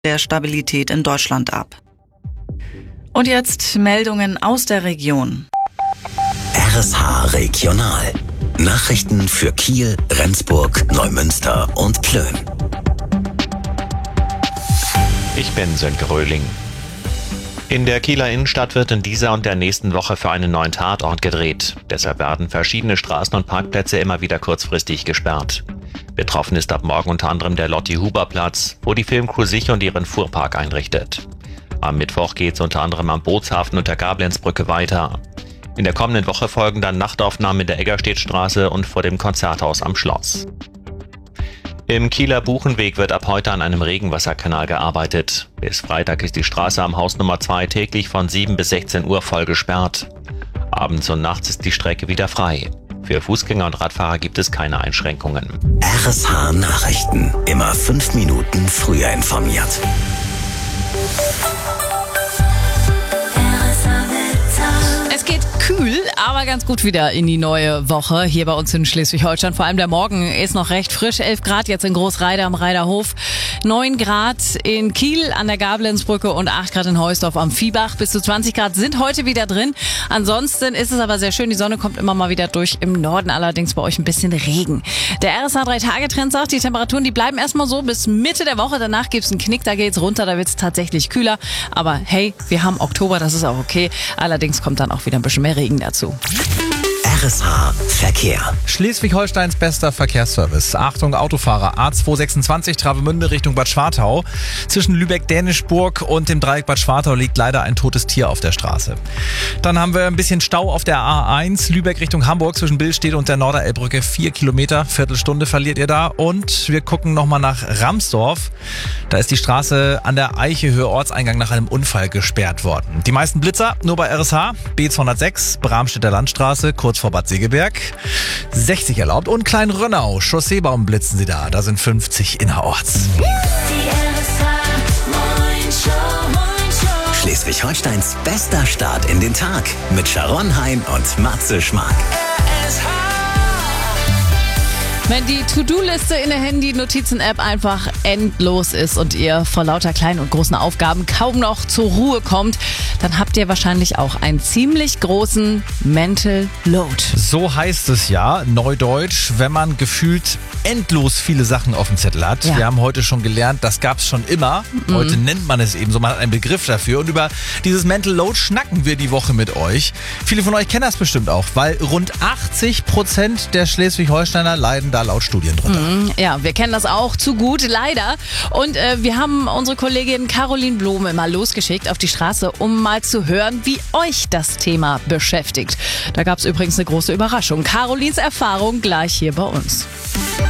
der Stabilität in Deutschland ab. Und jetzt Meldungen aus der Region. RSH Regional. Nachrichten für Kiel, Rendsburg, Neumünster und Plön. Ich bin Sönke Röhling. In der Kieler Innenstadt wird in dieser und der nächsten Woche für einen neuen Tatort gedreht. Deshalb werden verschiedene Straßen und Parkplätze immer wieder kurzfristig gesperrt. Betroffen ist ab morgen unter anderem der Lotti-Huber-Platz, wo die Filmcrew sich und ihren Fuhrpark einrichtet. Am Mittwoch geht es unter anderem am Bootshafen und der Gablenzbrücke weiter. In der kommenden Woche folgen dann Nachtaufnahmen in der Eggerstedtstraße und vor dem Konzerthaus am Schloss. Im Kieler Buchenweg wird ab heute an einem Regenwasserkanal gearbeitet. Bis Freitag ist die Straße am Haus Nummer 2 täglich von 7 bis 16 Uhr voll gesperrt. Abends und nachts ist die Strecke wieder frei. Für Fußgänger und Radfahrer gibt es keine Einschränkungen. RSH Nachrichten. Immer 5 Minuten früher informiert. Es geht kühl, aber ganz gut wieder in die neue Woche hier bei uns in Schleswig-Holstein. Vor allem der Morgen ist noch recht frisch. 11 Grad jetzt in Großreide am Reiderhof, 9 Grad in Kiel an der Gablenzbrücke und 8 Grad in Heusdorf am Viehbach. Bis zu 20 Grad sind heute wieder drin. Ansonsten ist es aber sehr schön. Die Sonne kommt immer mal wieder durch. Im Norden allerdings bei euch ein bisschen Regen. Der RSH 3-Tage-Trend sagt, die Temperaturen, die bleiben erstmal so bis Mitte der Woche. Danach gibt's einen Knick, da geht's runter, da wird's tatsächlich kühler. Aber hey, wir haben Oktober, das ist auch okay. Allerdings kommt dann auch wieder ein bisschen mehr Regen dazu. RSH Verkehr. Schleswig-Holsteins bester Verkehrsservice. Achtung Autofahrer, A226 Travemünde Richtung Bad Schwartau. Zwischen Lübeck-Dänischburg und dem Dreieck Bad Schwartau liegt leider ein totes Tier auf der Straße. Dann haben wir ein bisschen Stau auf der A1 Lübeck Richtung Hamburg zwischen Billstedt und der Norderelbbrücke. 4 Kilometer, Viertelstunde verliert ihr da. Und wir gucken nochmal nach Ramsdorf. Da ist die Straße an der Eiche-Höhe Ortseingang nach einem Unfall gesperrt worden. Die meisten Blitzer nur bei RSH. B206 Bramstädter Landstraße kurz vor Bad Segeberg. 60 erlaubt und Klein-Rönnau. Chausseebaum blitzen sie da. Da sind 50 innerorts. Schleswig-Holsteins bester Start in den Tag. Mit Sharon Hein und Matze Schmark. Wenn die To-Do-Liste in der Handy-Notizen-App einfach endlos ist und ihr vor lauter kleinen und großen Aufgaben kaum noch zur Ruhe kommt, dann habt ihr wahrscheinlich auch einen ziemlich großen Mental Load. So heißt es ja, neudeutsch, wenn man gefühlt endlos viele Sachen auf dem Zettel hat. Ja. Wir haben heute schon gelernt, das gab's schon immer. Heute nennt man es eben so, man hat einen Begriff dafür. Und über dieses Mental Load schnacken wir die Woche mit euch. Viele von euch kennen das bestimmt auch, weil rund 80% der Schleswig-Holsteiner leiden da laut Studien drunter. Ja, wir kennen das auch zu gut, leider. Und wir haben unsere Kollegin Caroline Blome mal losgeschickt auf die Straße, um mal zu hören, wie euch das Thema beschäftigt. Da gab's übrigens eine große Überraschung. Carolines Erfahrung gleich hier bei uns.